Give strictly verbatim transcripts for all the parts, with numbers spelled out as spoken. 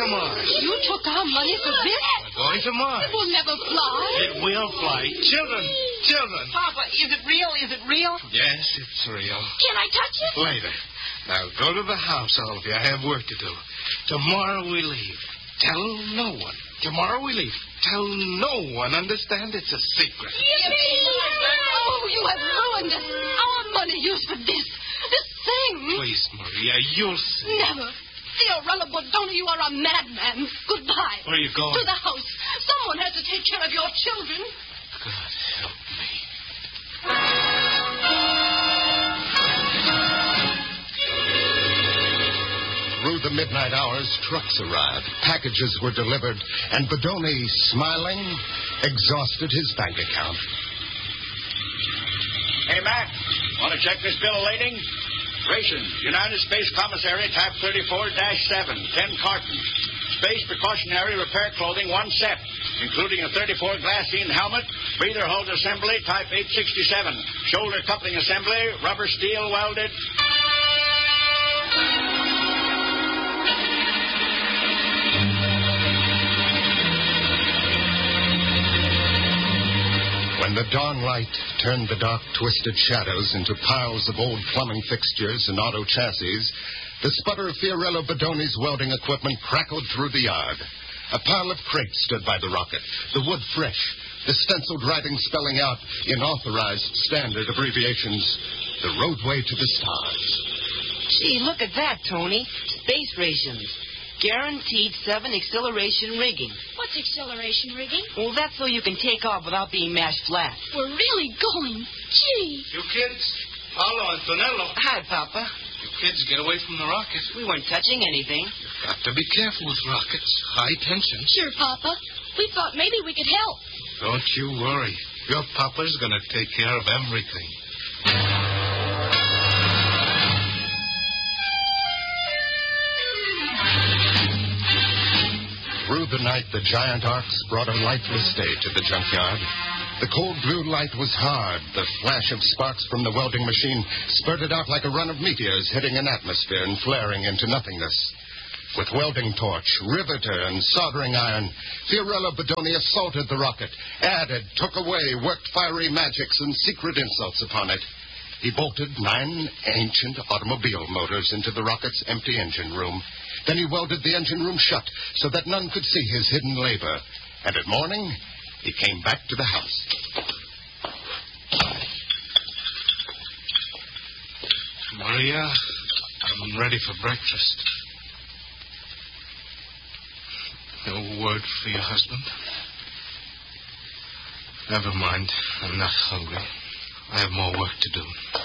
Mars. You took our money for this? We're going to Mars. It will never fly. It will fly. Children, children. Papa, is it real? Is it real? Yes, it's real. Can I touch it? Later. Now, go to the house, all of you. I have work to do. Tomorrow we leave. Tell no one. Tomorrow we leave. Tell no one. Understand? It's a secret. Yippee! Oh, you have ruined us. Our money used for this. This thing. Please, Maria, you'll see. Never. Fiorello Bodoni, you are a madman. Goodbye. Where are you going? To the house. Someone has to take care of your children. God help me. Through the midnight hours, trucks arrived, packages were delivered, and Bodoni, smiling, exhausted his bank account. Hey, Mac, want to check this bill of lading? Rations, United Space Commissary, type thirty-four dash seven, ten cartons. Space precautionary repair clothing, one set, including a thirty-four glassine helmet, breather hose assembly, type eight sixty-seven, shoulder coupling assembly, rubber steel welded. When the dawn light turned the dark, twisted shadows into piles of old plumbing fixtures and auto chassis, the sputter of Fiorello Bodoni's welding equipment crackled through the yard. A pile of crates stood by the rocket, the wood fresh, the stenciled writing spelling out in authorized standard abbreviations, the roadway to the stars. Gee, look at that, Tony. Space rations. Guaranteed seven acceleration rigging. What's acceleration rigging? Well, that's so you can take off without being mashed flat. We're really going. Gee. You kids, Paolo, Antonello. Hi, Papa. You kids, get away from the rocket. We weren't touching anything. You've got to be careful with rockets. High tension. Sure, Papa. We thought maybe we could help. Don't you worry. Your papa's going to take care of everything. Through the night, the giant arcs brought a lightless day to the junkyard. The cold blue light was hard. The flash of sparks from the welding machine spurted out like a run of meteors hitting an atmosphere and flaring into nothingness. With welding torch, riveter, and soldering iron, Fiorello Bodoni assaulted the rocket, added, took away, worked fiery magics and secret insults upon it. He bolted nine ancient automobile motors into the rocket's empty engine room. Then he welded the engine room shut so that none could see his hidden labor. And at morning, he came back to the house. Maria, I'm ready for breakfast. No word for your husband? Never mind. I'm not hungry. I have more work to do.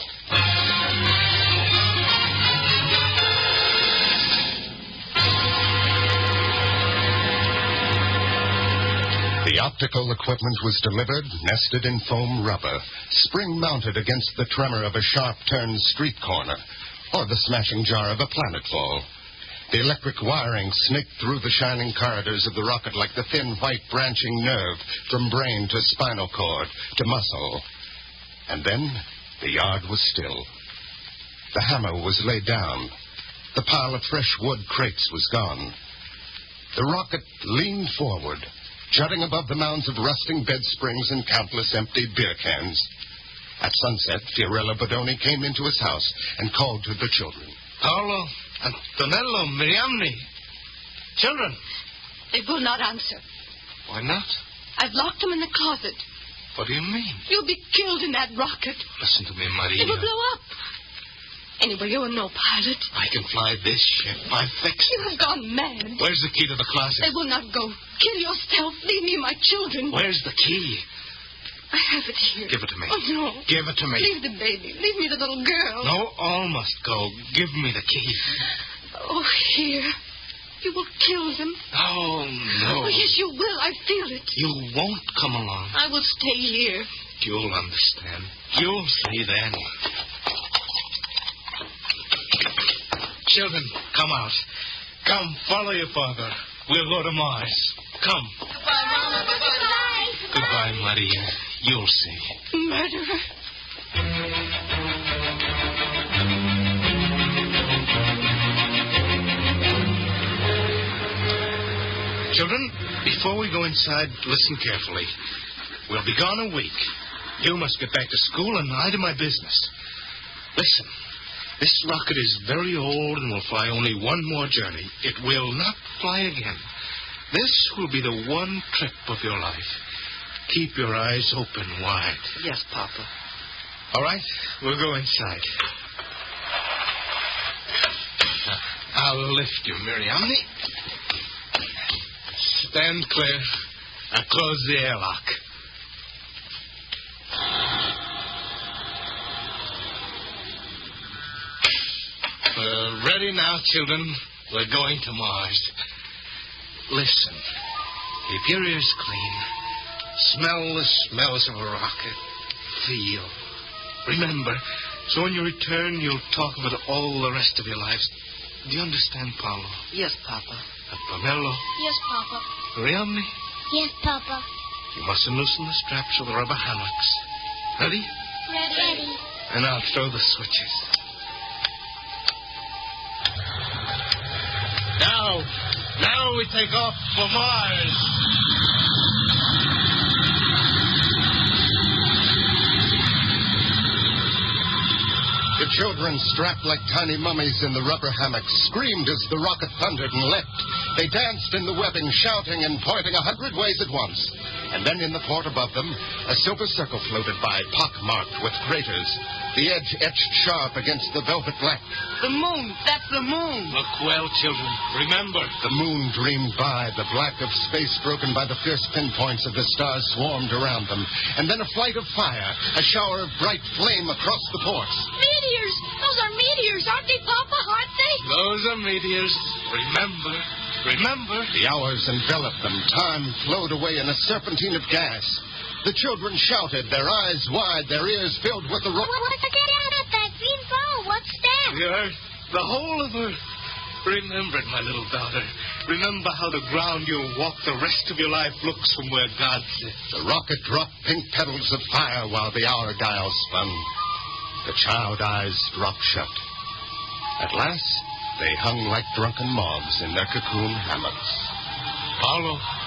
The optical equipment was delivered, nested in foam rubber, spring-mounted against the tremor of a sharp-turned street corner, or the smashing jar of a planetfall. The electric wiring snaked through the shining corridors of the rocket like the thin, white, branching nerve from brain to spinal cord to muscle. And then the yard was still. The hammer was laid down. The pile of fresh wood crates was gone. The rocket leaned forward, jutting above the mounds of rusting bed springs and countless empty beer cans. At sunset, Fiorello Bodoni came into his house and called to the children. Paolo, Antonello, Miriamni. Children. They will not answer. Why not? I've locked them in the closet. What do you mean? You'll be killed in that rocket. Listen to me, Maria. It will blow up. Anyway, you're no pilot. I can fly this ship. I fixed You have gone mad. Where's the key to the closet? They will not go. Kill yourself. Leave me my children. Where's the key? I have it here. Give it to me. Oh, no. Give it to me. Leave the baby. Leave me the little girl. No, all must go. Give me the key. Oh, here. You will kill them. Oh, no. Oh, yes, you will. I feel it. You won't come along. I will stay here. You'll understand. You'll see then. Children, come out. Come, follow your father. We'll go to Mars. Come. Goodbye, Mama. Goodbye. Goodbye, Maria. You'll see. Murderer. Children, before we go inside, listen carefully. We'll be gone a week. You must get back to school and I to my business. Listen, this rocket is very old and will fly only one more journey. It will not fly again. This will be the one trip of your life. Keep your eyes open wide. Yes, Papa. All right, we'll go inside. I'll lift you, Miriam. Stand clear. Now close the airlock. We're ready now, children. We're going to Mars. Listen. Keep your ears clean. Smell the smells of a rocket. Feel. Remember, so when you return, you'll talk about all the rest of your lives. Do you understand, Paolo? Yes, Papa. Antonello? Yes, Papa. Riamni? Yes, Papa. You must unloosen the straps of the rubber hammocks. Ready? Ready. And I'll throw the switches. Now, now we take off for Mars. The children, strapped like tiny mummies in the rubber hammocks, screamed as the rocket thundered and leapt. They danced in the webbing, shouting and pointing a hundred ways at once. And then in the port above them, a silver circle floated by, pock-marked with craters, the edge etched sharp against the velvet black. The moon! That's the moon! Look well, children. Remember. The moon dreamed by, the black of space broken by the fierce pinpoints of the stars swarmed around them. And then a flight of fire, a shower of bright flame across the ports. Meteors! Those are meteors, aren't they, Papa? Aren't they? Those are meteors. Remember. Remember. The hours enveloped them. Time flowed away in a serpentine of gas. The children shouted, their eyes wide, their ears filled with the... Ro- What, what's that? That green ball. What's that? The earth. The whole of earth. Remember it, my little daughter. Remember how the ground you'll walk the rest of your life looks from where God sits. The rocket dropped pink petals of fire while the hour dial spun. The child eyes dropped shut. At last, they hung like drunken moths in their cocoon hammocks. Paulo,